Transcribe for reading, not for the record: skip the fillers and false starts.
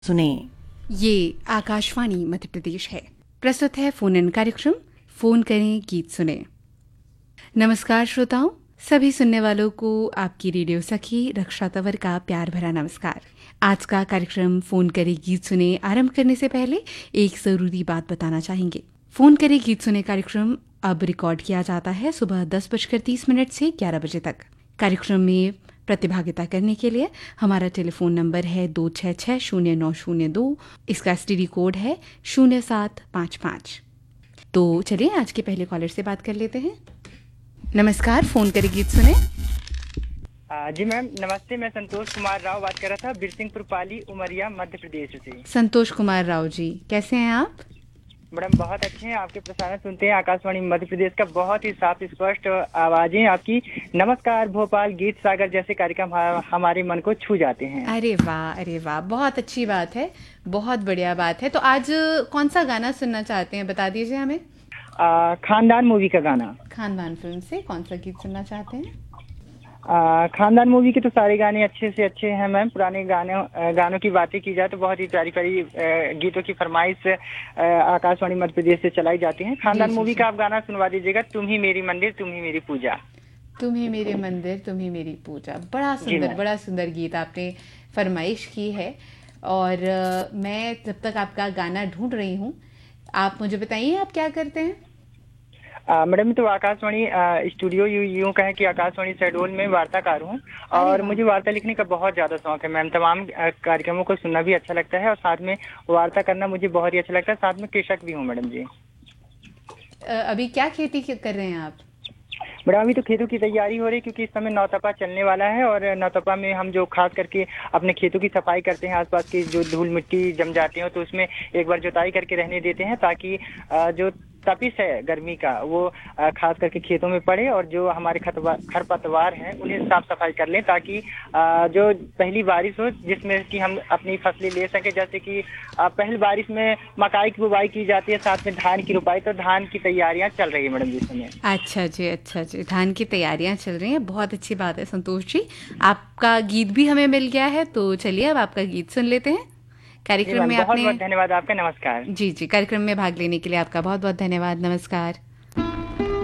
सुने। ये आकाशवाणी मध्य प्रदेश है। प्रस्तुत है फोन इन कार्यक्रम फोन करें गीत सुने। नमस्कार श्रोताओं, सभी सुनने वालों को आपकी रेडियो सखी रक्षा तंवर का प्यार भरा नमस्कार। आज का कार्यक्रम फोन करे गीत सुने आरंभ करने से पहले एक जरूरी बात बताना चाहेंगे। फोन करे गीत सुने कार्यक्रम अब रिकॉर्ड किया जाता है सुबह 10:30 से 11 बजे तक। कार्यक्रम में प्रतिभागिता करने के लिए हमारा टेलीफोन नंबर है 26600902। इसका एसटीडी कोड है 0755। तो चलिए आज के पहले कॉलर से बात कर लेते हैं। नमस्कार, फोन करे गीत सुने। जी मैम नमस्ते, मैं संतोष कुमार राव बात कर रहा था, बिरसिंहपुर पाली, उमरिया, मध्य प्रदेश से। संतोष कुमार राव जी, कैसे हैं आप? मैडम बहुत अच्छे हैं, आपके प्रसारण सुनते हैं आकाशवाणी मध्य प्रदेश का, बहुत ही साफ स्पष्ट आवाजें आपकी। नमस्कार भोपाल, गीत सागर जैसे कार्यक्रम हमारे मन को छू जाते हैं। अरे वाह, बहुत अच्छी बात है, बहुत बढ़िया बात है। तो आज कौन सा गाना सुनना चाहते हैं, बता दीजिए हमें। खानदान मूवी का गाना। खानदान फिल्म से कौन सा गीत सुनना चाहते हैं? खानदान मूवी के तो सारे गाने अच्छे से अच्छे हैं मैम। पुराने गानों की बातें की जाए तो बहुत ही प्यारी प्यारी गीतों की फरमाइश आकाशवाणी मध्य प्रदेश से चलाई जाती है। खानदान मूवी का आप गाना सुनवा दीजिएगा, तुम ही मेरी मंदिर तुम ही मेरी पूजा। तुम ही मेरे मंदिर तुम ही मेरी पूजा, बड़ा सुंदर गीत आपने फरमाइश की है। और मैं जब तक आपका गाना ढूंढ रही हूँ, आप मुझे बताइए आप क्या करते हैं? मैडम तो आकाशवाणी स्टूडियो यूं कहें कि आकाशवाणी शहडोल में वार्ताकार हूँ, और मुझे वार्ता लिखने का बहुत ज्यादा शौक है मैम। तमाम कार्यक्रमों को सुनना भी अच्छा लगता है और साथ में वार्ता करना मुझे बहुत ही अच्छा लगता है। साथ में कृषक भी हूँ मैडम जी। अभी क्या खेती कर रहे हैं आप? मैडम अभी तो खेतों की तैयारी हो रही है, क्योंकि इस समय नौतपा चलने वाला है, और नौतपा में हम जो खास करके अपने खेतों की सफाई करते हैं, आसपास की जो धूल मिट्टी जम जाती है तो उसमें एक बार जुताई करके रहने देते हैं, ताकि जो तपिश है गर्मी का वो खास करके खेतों में पड़े, और जो हमारे खरपतवार हैं उन्हें साफ सफाई कर लें, ताकि जो पहली बारिश हो जिसमें कि हम अपनी फसलें ले सके। जैसे कि पहली बारिश में मकाई की बुवाई की जाती है, साथ में धान की रोपाई, तो धान की तैयारियां चल रही है मैडम जी इस समय। अच्छा जी, धान की तैयारियां चल रही हैं, बहुत अच्छी बात है संतोष जी। आपका गीत भी हमें मिल गया है, तो चलिए अब आपका गीत सुन लेते हैं। कार्यक्रम में बहुत बहुत धन्यवाद आपका, नमस्कार। जी, कार्यक्रम में भाग लेने के लिए आपका बहुत बहुत धन्यवाद, नमस्कार।